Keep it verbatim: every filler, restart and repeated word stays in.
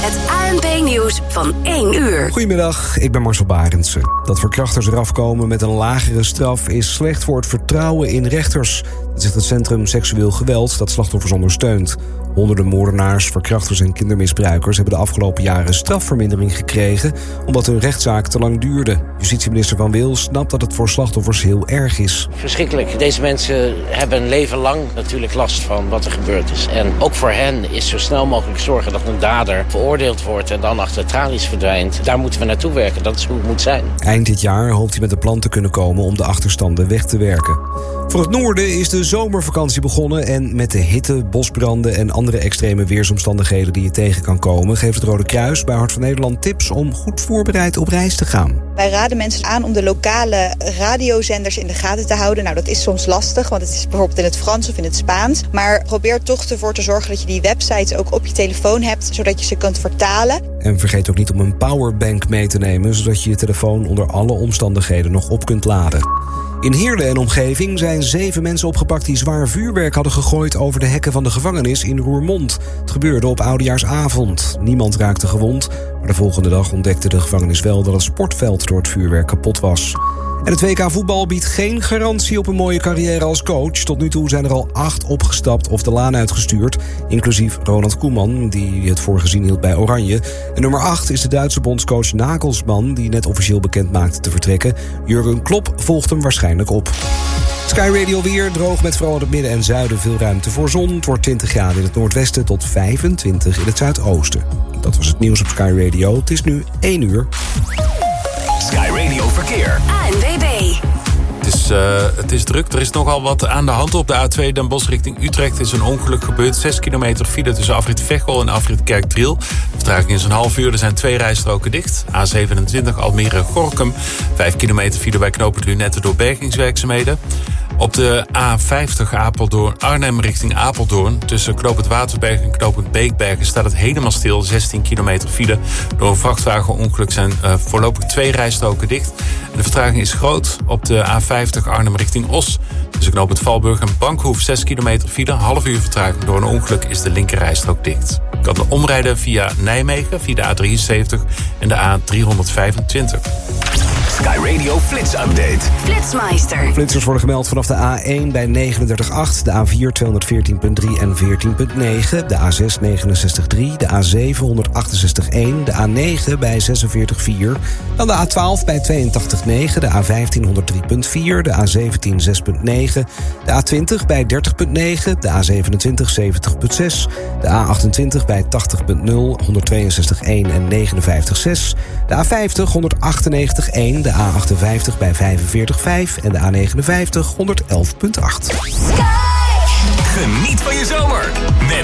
Het A N P-nieuws van één uur. Goedemiddag, ik ben Marcel Barendse. Dat verkrachters eraf komen met een lagere straf is slecht voor het vertrouwen in rechters. Dat zegt het Centrum Seksueel Geweld dat slachtoffers ondersteunt. Honderden moordenaars, verkrachters en kindermisbruikers hebben de afgelopen jaren strafvermindering gekregen omdat hun rechtszaak te lang duurde. Justitieminister Van Wil snapt dat het voor slachtoffers heel erg is. Verschrikkelijk. Deze mensen hebben een leven lang natuurlijk last van wat er gebeurd is. En ook voor hen is zo snel mogelijk zorgen dat een dader veroordeeld wordt en dan achter de tralies verdwijnt. Daar moeten we naartoe werken. Dat is hoe het moet zijn. Eind dit jaar hoopt hij met een plan te kunnen komen om de achterstanden weg te werken. Voor het noorden is de zomervakantie begonnen en met de hitte, bosbranden en andere extreme weersomstandigheden die je tegen kan komen, geeft het Rode Kruis bij Hart van Nederland tips om goed voorbereid op reis te gaan. Wij raden mensen aan om de lokale radiozenders in de gaten te houden. Nou, dat is soms lastig, want het is bijvoorbeeld in het Frans of in het Spaans. Maar probeer toch ervoor te zorgen dat je die websites ook op je telefoon hebt, zodat je ze kunt vertalen. En vergeet ook niet om een powerbank mee te nemen, zodat je je telefoon onder alle omstandigheden nog op kunt laden. In Heerlen en omgeving zijn zeven mensen opgepakt die zwaar vuurwerk hadden gegooid over de hekken van de gevangenis in Roermond. Het gebeurde op oudejaarsavond. Niemand raakte gewond, maar de volgende dag ontdekte de gevangenis wel dat het sportveld door het vuurwerk kapot was. En het W K voetbal biedt geen garantie op een mooie carrière als coach. Tot nu toe zijn er al acht opgestapt of de laan uitgestuurd, inclusief Ronald Koeman, die het voor gezien hield bij Oranje. En nummer acht is de Duitse bondscoach Nagelsman, die net officieel bekend maakte te vertrekken. Jurgen Klopp volgt hem waarschijnlijk op. Sky Radio weer, droog met vooral in het midden en zuiden veel ruimte voor zon. Het wordt twintig graden in het noordwesten tot vijfentwintig in het zuidoosten. Dat was het nieuws op Sky Radio. Het is nu één uur. Sky Radio Verkeer. A N W B. Het is, uh, het is druk. Er is nogal wat aan de hand op de A twee Den Bosch richting Utrecht. Er is een ongeluk gebeurd. Zes kilometer file tussen afrit Veghel en afrit Kerkdriel. De vertraging is een half uur. Er zijn twee rijstroken dicht. A zevenentwintig Almere-Gorinchem. Vijf kilometer file bij knooppunt Lunette door bergingswerkzaamheden. Op de A vijftig Apeldoorn-Arnhem richting Apeldoorn. Tussen knooppunt Waterberg en knooppunt Beekbergen staat het helemaal stil. zestien kilometer file. Door een vrachtwagenongeluk zijn uh, voorlopig twee rijstroken dicht. En de vertraging is groot op de A vijftig Arnhem richting Os. Tussen knooppunt Valburg en Bankhoef zes kilometer file. Half uur vertraging door een ongeluk is de linker rijstrook dicht. Je kan omrijden via Nijmegen, via de A drieënzeventig en de A driehonderdvijfentwintig. Sky Radio Flits Update. Flitsmeister. Flitsers worden gemeld vanaf de A één bij negenendertig komma acht, de A vier tweehonderdveertien komma drie en veertien komma negen, de A zes negenenzestig komma drie, de A zeven honderdachtenzestig komma één, de A negen bij zesenveertig komma vier, dan de A twaalf bij tweeëntachtig komma negen, de A vijftien honderddrie komma vier, de A zeventien zes komma negen, de A twintig bij dertig komma negen, de A zevenentwintig zeventig komma zes, de A achtentwintig bij tachtig komma nul, honderdtweeënzestig komma één en negenenvijftig komma zes, de A vijftig honderdachtennegentig komma één, de A achtenvijftig bij vijfenveertig komma vijf en de A negenenvijftig honderdelf komma acht. Geniet van je zomer met